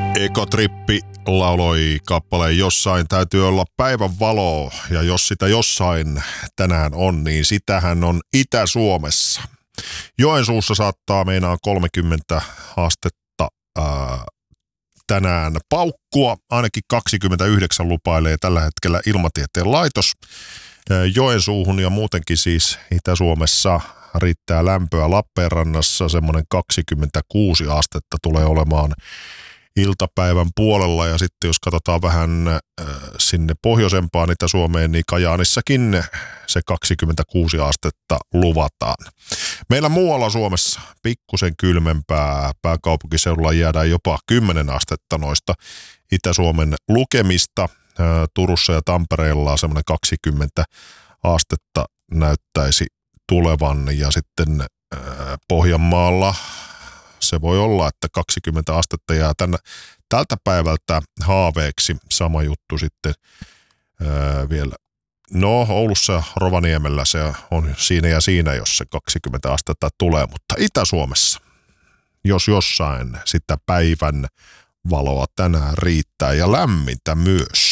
Ekotrippi lauloi kappaleen Jossain täytyy olla päivän valoa, ja jos sitä jossain tänään on, niin sitähän on Itä-Suomessa. Joensuussa saattaa meinaan 30 astetta tänään paukkua, ainakin 29 lupailee tällä hetkellä Ilmatieteen laitos. Joensuuhun ja muutenkin siis Itä-Suomessa riittää lämpöä. Lappeenrannassa semmoinen 26 astetta tulee olemaan iltapäivän puolella, ja sitten jos katsotaan vähän sinne pohjoisempaan Itä-Suomeen, niin Kajaanissakin se 26 astetta luvataan. Meillä muualla Suomessa pikkusen kylmempää, pääkaupunkiseudulla jäädään jopa 10 astetta noista Itä-Suomen lukemista. Turussa ja Tampereella semmoinen 20 astetta näyttäisi tulevan, ja sitten Pohjanmaalla se voi olla, että 20 astetta jää tältä päivältä haaveeksi. Sama juttu sitten vielä. No, Oulussa ja Rovaniemellä se on siinä ja siinä, jos se 20 astetta tulee, mutta Itä-Suomessa, jos jossain, sitä päivän valoa tänään riittää ja lämmintä myös.